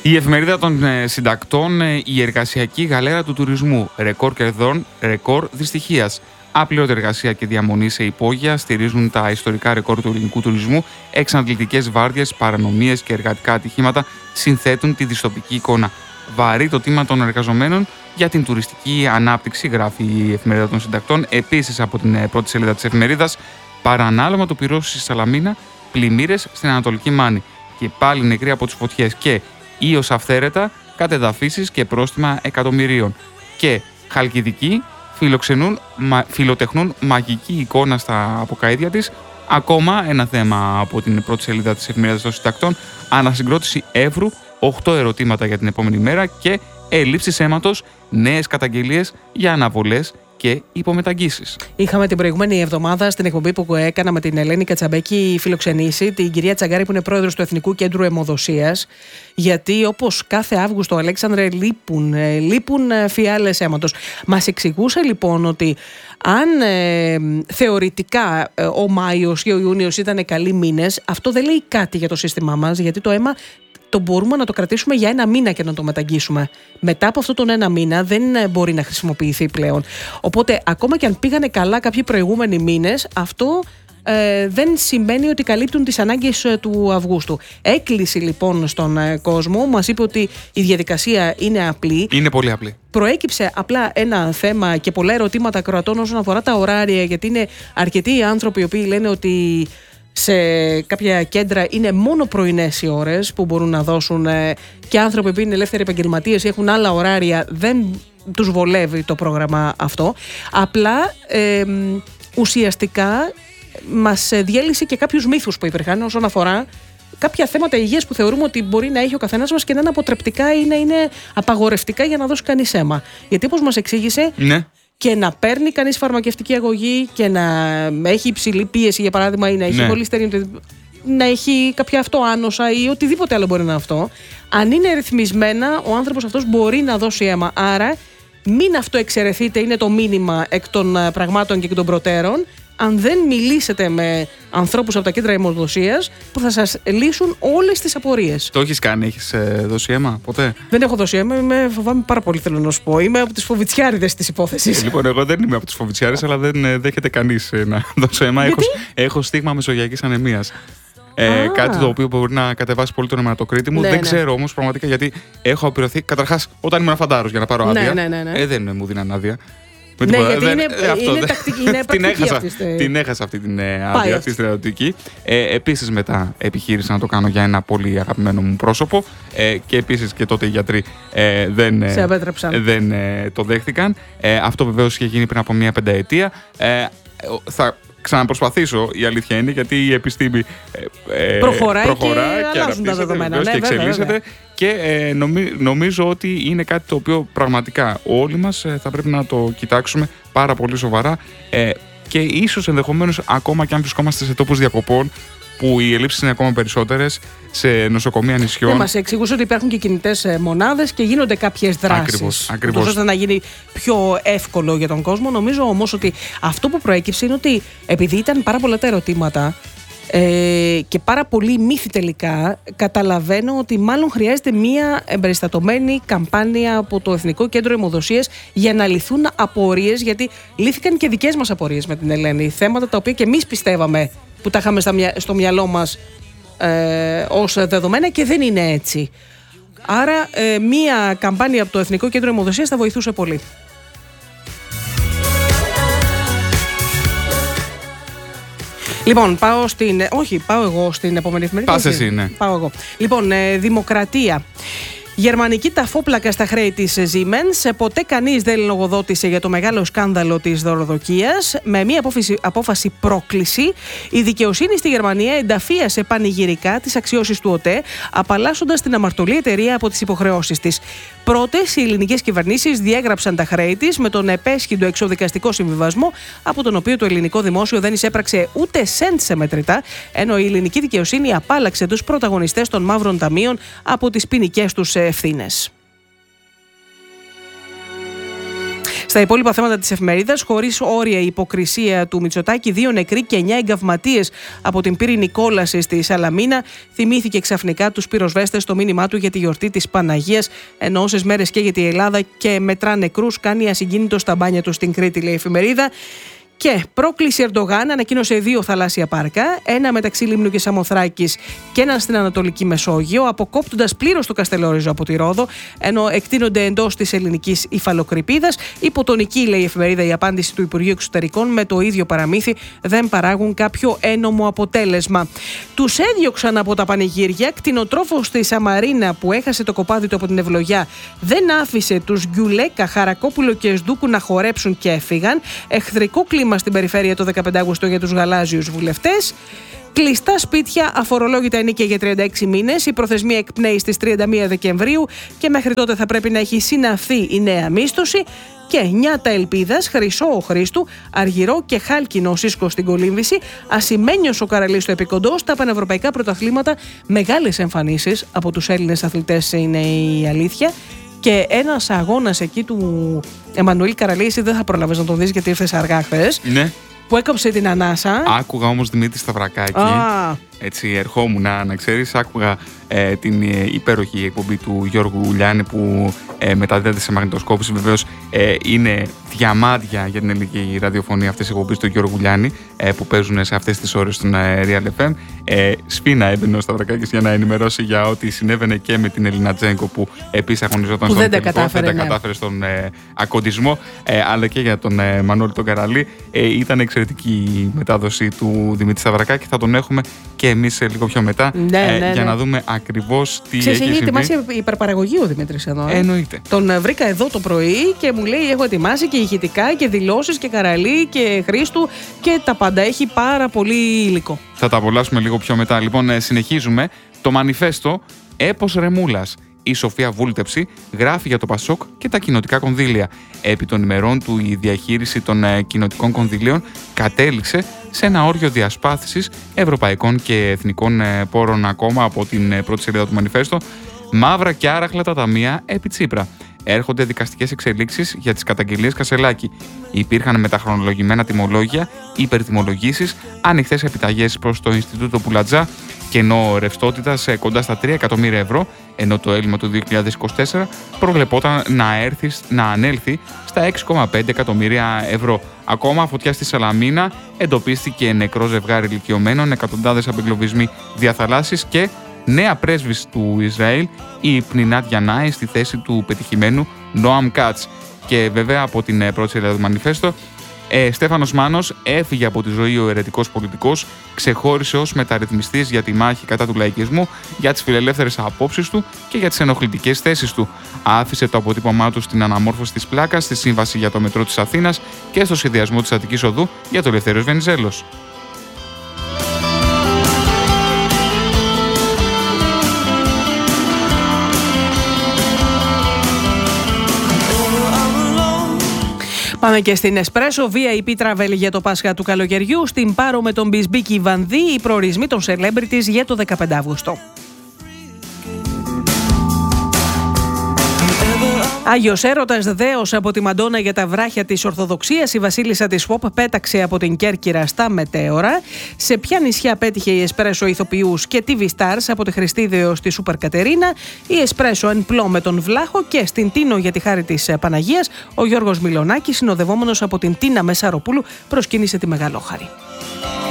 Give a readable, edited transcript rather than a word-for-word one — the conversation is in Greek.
Η εφημερίδα των συντακτών, η εργασιακή γαλέρα του τουρισμού. Ρεκόρ κερδών, ρεκόρ δυστυχίας. Άπληρωτη εργασία και διαμονή σε υπόγεια στηρίζουν τα ιστορικά ρεκόρ του ελληνικού τουρισμού. Εξαντλητικές βάρδιες, παρανομίες και εργατικά ατυχήματα συνθέτουν τη δυστοπική εικόνα. Βαρύ το τίμα των εργαζομένων για την τουριστική ανάπτυξη, γράφει η εφημερίδα των συντακτών. Επίσης, από την πρώτη σελίδα της εφημερίδας, παρανάλωμα του πυρός στη Σαλαμίνα, πλημμύρες στην Ανατολική Μάνη. Και πάλι νεκροί από τις φωτιές. Και ίος αυθαίρετα, κατεδαφίσεις και πρόστιμα εκατομμυρίων. Και Χαλκιδικοί φιλοτεχνούν μαγική εικόνα στα αποκαΐδια της. Ακόμα ένα θέμα από την πρώτη σελίδα της εφημερίδας των συντακτών. Ανασυγκρότηση Εύρου, 8 ερωτήματα για την επόμενη μέρα και έλλειψης αίματος, νέες καταγγελίες για αναβολές και υπομεταγγίσεις. Είχαμε την προηγούμενη εβδομάδα στην εκπομπή που έκανα με την Ελένη Κατσαμπέκη φιλοξενήσει την κυρία Τσαγκάρη, που είναι πρόεδρος του Εθνικού Κέντρου Αιμοδοσίας, γιατί όπως κάθε Αύγουστο, Αλέξανδρε, λείπουν φιάλες αίματος. Μας εξηγούσε λοιπόν ότι αν θεωρητικά ο Μάιος και ο Ιούνιος ήταν καλοί μήνες, αυτό δεν λέει κάτι για το σύστημά μας, γιατί το αίμα το μπορούμε να το κρατήσουμε για 1 μήνα και να το μεταγγίσουμε. Μετά από αυτόν τον 1 μήνα δεν μπορεί να χρησιμοποιηθεί πλέον. Οπότε, ακόμα και αν πήγανε καλά κάποιοι προηγούμενοι μήνες, αυτό δεν σημαίνει ότι καλύπτουν τις ανάγκες του Αυγούστου. Έκκληση λοιπόν στον κόσμο, μας είπε ότι η διαδικασία είναι απλή. Είναι πολύ απλή. Προέκυψε απλά ένα θέμα και πολλά ερωτήματα ακροατών όσον αφορά τα ωράρια, γιατί είναι αρκετοί οι άνθρωποι οι οποίοι λένε ότι σε κάποια κέντρα είναι μόνο πρωινές οι ώρες που μπορούν να δώσουν, και άνθρωποι που είναι ελεύθεροι επαγγελματίες ή έχουν άλλα ωράρια, δεν τους βολεύει το πρόγραμμα αυτό. Απλά ουσιαστικά μας διέλυσε και κάποιους μύθους που υπήρχαν όσον αφορά κάποια θέματα υγείας που θεωρούμε ότι μπορεί να έχει ο καθένας μας και να είναι αποτρεπτικά ή να είναι απαγορευτικά για να δώσει κανείς αίμα. Γιατί όπως μας εξήγησε, ναι, και να παίρνει κανείς φαρμακευτική αγωγή και να έχει υψηλή πίεση, για παράδειγμα, ή να έχει χολυστερίνη, να έχει κάποια αυτοάνοσα ή οτιδήποτε άλλο μπορεί να είναι αυτό. Αν είναι ρυθμισμένα, ο άνθρωπος αυτός μπορεί να δώσει αίμα. Άρα, μην αυτοεξαιρεθείτε, είναι το μήνυμα εκ των πραγμάτων και εκ των προτέρων. Αν δεν μιλήσετε με ανθρώπους από τα κέντρα αιμοδοσίας που θα σας λύσουν όλες τις απορίες. Το έχεις κάνει, έχεις δώσει αίμα ποτέ? Δεν έχω δώσει αίμα, φοβάμαι πάρα πολύ, θέλω να σου πω. Είμαι από τις φοβητσιάριδες της υπόθεσης. Λοιπόν, εγώ δεν είμαι από τις φοβητσιάριδες, αλλά δεν δέχεται κανείς να δώσω αίμα. Έχω στίγμα μεσογειακής ανεμίας. Κάτι το οποίο μπορεί να κατεβάσει πολύ τον αιματοκρίτη μου. Δεν ξέρω όμως πραγματικά, γιατί έχω απειρωθεί. Καταρχάς, όταν ήμουν φαντάρος για να πάρω άδεια, δεν μου δίναν άδεια. Ναι, γιατί είναι τακτική, είναι πρακτική την έχασα αυτή την άδεια, τη στρατιωτική. Επίσης μετά επιχείρησα να το κάνω για ένα πολύ αγαπημένο μου πρόσωπο, και επίσης και τότε οι γιατροί δεν το δέχτηκαν. Αυτό βεβαίως είχε γίνει πριν από 1 πενταετία. Θα ξαναπροσπαθήσω, η αλήθεια είναι, γιατί η επιστήμη προχωράει και αλλάζουν τα δεδομένα. Και εξελίσσεται. Και νομίζω ότι είναι κάτι το οποίο πραγματικά όλοι μας θα πρέπει να το κοιτάξουμε πάρα πολύ σοβαρά, και ίσως ενδεχομένως ακόμα και αν βρισκόμαστε σε τόπους διακοπών που οι ελλείψεις είναι ακόμα περισσότερες, σε νοσοκομεία νησιών. Μας εξηγούσε ότι υπάρχουν και κινητές μονάδες και γίνονται κάποιες δράσεις. Ακριβώς. Ώστε να γίνει πιο εύκολο για τον κόσμο. Νομίζω όμως ότι αυτό που προέκυψε είναι ότι επειδή ήταν πάρα πολλά τα ερωτήματα και πάρα πολύ μύθοι τελικά, καταλαβαίνω ότι μάλλον χρειάζεται μία εμπεριστατωμένη καμπάνια από το Εθνικό Κέντρο Αιμοδοσίας για να λυθούν απορίες, γιατί λύθηκαν και δικές μας απορίες με την Ελένη. Θέματα τα οποία και εμείς πιστεύαμε που τα είχαμε στο μυαλό μας ως δεδομένα και δεν είναι έτσι. Άρα μία καμπάνια από το Εθνικό Κέντρο Αιμοδοσίας θα βοηθούσε πολύ. Λοιπόν, πάω εγώ στην επόμενη εφημερίδα. Πας εσύ, ναι. Πάω εγώ. Λοιπόν, Δημοκρατία. Γερμανική ταφόπλακα στα χρέη της Siemens. Ποτέ κανείς δεν λογοδότησε για το μεγάλο σκάνδαλο της δωροδοκίας. Με μια απόφαση πρόκληση, η δικαιοσύνη στη Γερμανία ενταφίασε πανηγυρικά τις αξιώσεις του ΟΤΕ, απαλλάσσοντας την αμαρτωλή εταιρεία από τις υποχρεώσεις της. Πρώτες, οι ελληνικές κυβερνήσεις διέγραψαν τα χρέη της με τον επέσχυντο εξοδικαστικό συμβιβασμό, από τον οποίο το ελληνικό δημόσιο δεν εισέπραξε ούτε σεντ σε μετρητά, ενώ η ελληνική δικαιοσύνη απάλλαξε τους πρωταγωνιστές των μαύρων ταμείων από τις ποινικές τους ευθύνες. Στα υπόλοιπα θέματα της εφημερίδας, χωρίς όρια η υποκρισία του Μητσοτάκη, 2 νεκροί και 9 εγκαυματίες από την πύρινη κόλαση στη Σαλαμίνα. Θυμήθηκε ξαφνικά τους πυροσβέστες στο μήνυμά του για τη γιορτή της Παναγίας, ενώ όσες μέρες καίγεται η Ελλάδα και μετρά νεκρούς, κάνει ασυγκίνητο στα μπάνια του στην Κρήτη, λέει η εφημερίδα. Και πρόκληση Ερντογάν ανακοίνωσε 2 θαλάσσια πάρκα, ένα μεταξύ Λίμνου και Σαμοθράκης και ένα στην Ανατολική Μεσόγειο, αποκόπτοντας πλήρως το Καστελόριζο από τη Ρόδο, ενώ εκτείνονται εντός της ελληνικής υφαλοκρηπίδας. Υποτονική, λέει η εφημερίδα, η απάντηση του Υπουργείου Εξωτερικών με το ίδιο παραμύθι, δεν παράγουν κάποιο ένομο αποτέλεσμα. Τους έδιωξαν από τα πανηγύρια. Κτηνοτρόφος στη Σαμαρίνα που έχασε το κοπάδι του από την ευλογιά δεν άφησε τους Γκιουλέκα, Χαρακόπουλο και Σδούκου να χορέψουν και έφυγαν. Εχθρικό κλίμα στην περιφέρεια το 15 Αυγούστου για τους γαλάζιους βουλευτές. Κλειστά σπίτια, αφορολόγητα ενοίκια για 36 μήνες. Η προθεσμία εκπνέει στις 31 Δεκεμβρίου και μέχρι τότε θα πρέπει να έχει συναυθεί η νέα μίσθωση. Και νιάτα ελπίδας, χρυσό ο Χρήστου, αργυρό και χάλκινο ο Σίσκος στην κολύμβηση, ασημένιος ο Καραλής στο επικοντό, στα πανευρωπαϊκά πρωταθλήματα. Μεγάλες εμφανίσεις από τους Έλληνες αθλητές είναι η αλήθεια. Και ένας αγώνας εκεί του Εμμανουήλ Καραλή, εσύ δεν θα προλάβεις να τον δεις γιατί ήρθες αργά χθες. Ναι. Που έκοψε την ανάσα. Άκουγα όμως Δημήτρη Σταυρακάκη. Έτσι ερχόμουν να ξέρεις, άκουγα την υπέροχη εκπομπή του Γιώργου Γουλιάνη που μεταδίδεται σε μαγνητοσκόπηση. Βεβαίως είναι διαμάντια για την ελληνική ραδιοφωνία αυτές οι εκπομπές του Γιώργου Γουλιάνη που παίζουν σε αυτές τις ώρες στον Real FM. Σφίνα έμπαινε ο Σταυρακάκης για να ενημερώσει για ό,τι συνέβαινε και με την Ελίνα Τζέγκο που επίσης αγωνιζόταν στον τελικό. Δεν τα κατάφερε στον ακοντισμό, αλλά και για τον Μανώλη τον Καραλή. Ήταν εξαιρετική η μετάδοση του Δημήτρη Σταυρακάκη. Θα τον έχουμε και εμείς λίγο πιο μετά για να δούμε ακριβώς τι έχει συμβεί. Έχει ετοιμάσει υπερπαραγωγή ο Δημήτρης εδώ. Εννοείται. Τον βρήκα εδώ το πρωί και μου λέει: έχω ετοιμάσει και ηχητικά και δηλώσεις και Καραλή και Χρήστου και τα πάντα. Έχει πάρα πολύ υλικό. Θα τα απολαύσουμε λίγο πιο μετά. Λοιπόν, συνεχίζουμε. Το μανιφέστο Έπος Ρεμούλας. Η Σοφία Βούλτεψη γράφει για το Πασόκ και τα κοινοτικά κονδύλια. Επί των ημερών του η διαχείριση των κοινοτικών κονδυλίων κατέληξε σε ένα όριο διασπάθησης ευρωπαϊκών και εθνικών πόρων ακόμα από την πρώτη σελίδα του μανιφέστο. Μαύρα και άραχλα τα ταμεία επί Τσίπρα. Έρχονται δικαστικές εξελίξεις για τις καταγγελίες Κασελάκη. Υπήρχαν μεταχρονολογημένα τιμολόγια, υπερτιμολογήσεις, ανοιχτές επιταγές προς το Ινστιτούτο Πουλατζά, κενό ρευστότητας κοντά στα 3 εκατομμύρια ευρώ, ενώ το έλλειμμα του 2024 προβλεπόταν να ανέλθει στα 6,5 εκατομμύρια ευρώ. Ακόμα φωτιά στη Σαλαμίνα, εντοπίστηκε νεκρό ζευγάρι ηλικιωμένων, εκατοντάδες απεγκλωβισμοί διαθαλάσσης και νέα πρέσβης του Ισραήλ, η Πνινάτ Γιαννάη, στη θέση του πετυχημένου Νόαμ Κάτς. Και βέβαια από την πρώτη σελίδα του μανιφέστο, Στέφανος Μάνος έφυγε από τη ζωή ο αιρετικός πολιτικός, ξεχώρισε ως μεταρρυθμιστής για τη μάχη κατά του λαϊκισμού, για τις φιλελεύθερες απόψεις του και για τις ενοχλητικές θέσεις του. Άφησε το αποτύπωμά του στην αναμόρφωση της πλάκας, στη σύμβαση για το μετρό της Αθήνας και στο σχεδιασμό της Αττικής Οδού για το Ελευθέριος Βενιζέλος. Πάμε και στην Espresso VIP Travel για το Πάσχα του καλοκαιριού. Στην Πάρο με τον Μπισμπίκι Βανδύ, οι προορισμοί των celebrities για το 15 Αύγουστο. Άγιος έρωτας δέος από τη Μαντόνα για τα βράχια της Ορθοδοξίας. Η βασίλισσα της Pop πέταξε από την Κέρκυρα στα μετέωρα. Σε ποια νησιά πέτυχε η Espresso ηθοποιούς και TV Stars από τη Χριστίδεο στη Σούπερ Κατερίνα. Η Espresso εν πλώ με τον Βλάχο και στην Τίνο για τη χάρη της Παναγίας. Ο Γιώργος Μιλονάκης, συνοδευόμενος από την Τίνα Μεσαροπούλου, προσκύνησε τη Μεγαλόχαρη.